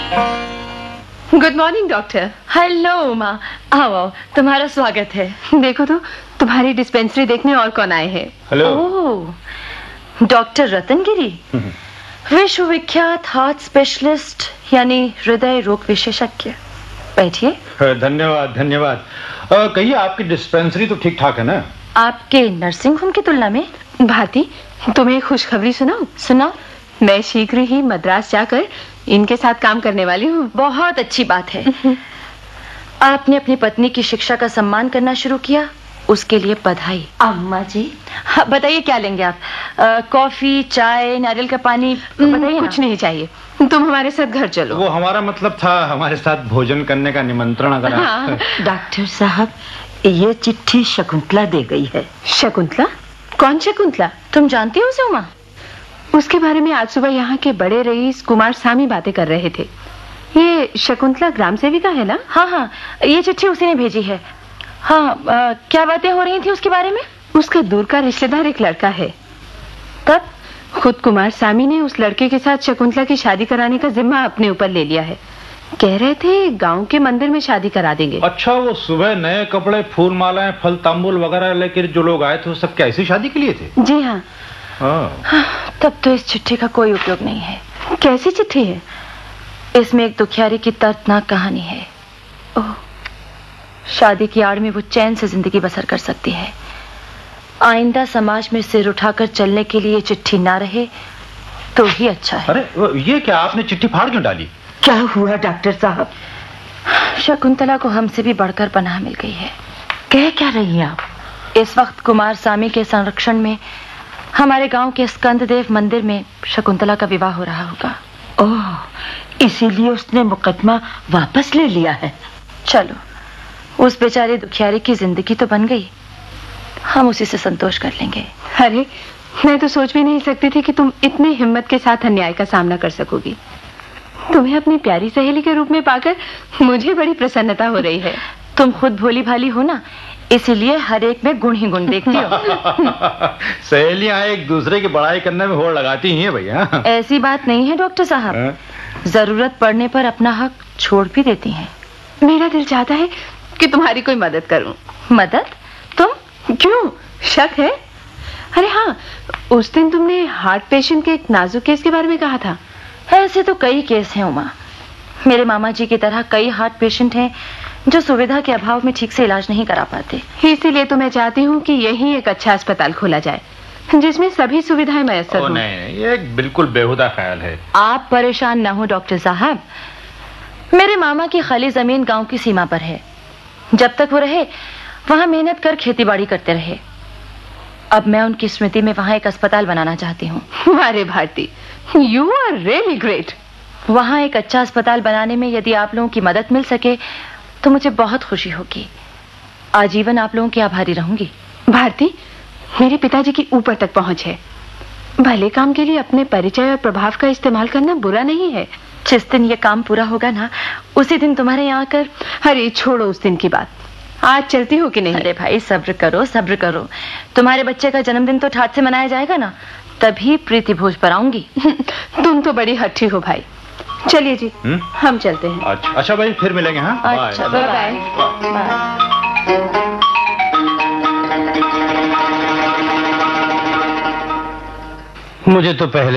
Good morning doctor. Hello Uma, आओ आओ, तुम्हारा स्वागत है। देखो तो तुम्हारी डिस्पेंसरी देखने और कौन आए हैं। हेलो। ओह, डॉक्टर रतनगिरी, विश्वविख्यात हार्ट स्पेशलिस्ट यानी हृदय रोग विशेषज्ञ। बैठिए। धन्यवाद धन्यवाद। कहिए, आपकी डिस्पेंसरी तो ठीक ठाक है ना? आपके नर्सिंग होम की तुलना में। भारती, तुम्हें खुशखबरी सुनाऊं? सुनाओ। मैं शीघ्र ही मद्रास जाकर इनके साथ काम करने वाली हूँ। बहुत अच्छी बात है। आपने अपनी पत्नी की शिक्षा का सम्मान करना शुरू किया, उसके लिए बधाई। अम्मा जी। हाँ, बताइए क्या लेंगे आप? कॉफी, चाय, नारियल का पानी? बताइए। कुछ नहीं चाहिए, तुम हमारे साथ घर चलो। वो हमारा मतलब था हमारे साथ भोजन करने का निमंत्रण अगर हाँ। डॉक्टर साहब, ये चिट्ठी शकुंतला दे गई है। शकुंतला? कौन शकुंतला? तुम जानती हो उसे उमा? उसके बारे में आज सुबह यहाँ के बड़े रईस कुमार सामी बातें कर रहे थे। ये शकुंतला ग्राम सेविका है ना? हाँ हाँ, ये चिट्ठी उसी ने भेजी है। हाँ, क्या बातें हो रही थी उसके बारे में? उसका दूर का रिश्तेदार एक लड़का है। तब खुद कुमार सामी ने उस लड़के के साथ शकुंतला की शादी कराने का जिम्मा अपने ऊपर ले लिया है। कह रहे थे गांव के मंदिर में शादी करा देंगे। अच्छा, वो सुबह नए कपड़े, फूल मालाएं, फल तांबूल वगैरह लेकर जो लोग आए थे वो सब क्या ऐसी शादी के लिए थे? जी हाँ। तब तो इस चिट्ठी का कोई उपयोग नहीं है। कैसी चिट्ठी है? इसमें एक दुखियारी की दर्दनाक कहानी है। ओह, शादी की आड़ में वो चैन से जिंदगी बसर कर सकती है। आइंदा समाज में सिर उठाकर चलने के लिए चिट्ठी ना रहे तो ही अच्छा है। अरे ये क्या, आपने चिट्ठी फाड़ क्यों डाली? क्या हुआ डॉक्टर साहब? शकुंतला को हमसे भी बढ़कर पनाह मिल गई है। कह क्या रही हैं आप? इस वक्त कुमार सामी के संरक्षण में हमारे गांव के स्कंददेव मंदिर में शकुंतला का विवाह हो रहा होगा। ओह, इसीलिए उसने मुकदमा वापस ले लिया है। चलो, उस बेचारे दुखियारी की जिंदगी तो बन गई, हम उसी से संतोष कर लेंगे। अरे, मैं तो सोच भी नहीं सकती थी कि तुम इतनी हिम्मत के साथ अन्याय का सामना कर सकोगी। तुम्हें अपनी प्यारी सहेली के रूप में पाकर मुझे बड़ी प्रसन्नता हो रही है। तुम खुद भोली भाली हो ना, इसीलिए हर एक में गुण ही गुण देखती हो। सहेलियां एक दूसरे की बड़ाई करने में होड़ लगाती ही हैं भैया। ऐसी बात नहीं है डॉक्टर साहब, जरूरत पड़ने पर अपना हक छोड़ भी देती हैं। मेरा दिल चाहता है कि तुम्हारी कोई मदद करूं। मदद? तुम? क्यों, शक है? अरे हाँ, उस दिन तुमने हार्ट पेशेंट के एक नाजुक केस के बारे में कहा था। ऐसे तो कई केस हैं उमा। मेरे मामा जी की तरह कई हार्ट पेशेंट हैं जो सुविधा के अभाव में ठीक से इलाज नहीं करा पाते। इसीलिए तो मैं चाहती हूँ कि यही एक अच्छा अस्पताल खोला जाए जिसमें सभी सुविधाएं मैसर हों। नहीं, ये एक बिल्कुल बेहुदा ख्याल है। आप परेशान ना हो डॉक्टर साहब, मेरे मामा की खाली जमीन गांव की सीमा पर है। जब तक वो रहे वहां मेहनत कर खेतीबाड़ी करते रहे। अब मैं उनकी स्मृति में वहां एक अस्पताल बनाना चाहती हूँ। अरे Bharti, you are really great. वहां एक अच्छा अस्पताल बनाने में यदि आप लोगों की मदद मिल सके तो मुझे बहुत खुशी होगी। आजीवन आप लोगों की आभारी रहूंगी। भारती, मेरे पिताजी की ऊपर तक पहुंच है। भले काम के लिए अपने परिचय और प्रभाव का इस्तेमाल करना बुरा नहीं है। जिस दिन ये काम पूरा होगा ना, उसी दिन तुम्हारे यहाँ आकर। अरे छोड़ो उस दिन की बात, आज चलती हो कि नहीं? अरे भाई, सब्र करो सब्र करो। तुम्हारे बच्चे का जन्मदिन तो ठाट से मनाया जाएगा ना, तभी प्रीति भोज पर आऊंगी। तुम तो बड़ी हठी हो भाई। चलिए जी, हम चलते हैं। अच्छा भाई, फिर मिलेंगे। हाँ, अच्छा, बाय बाय। मुझे तो पहले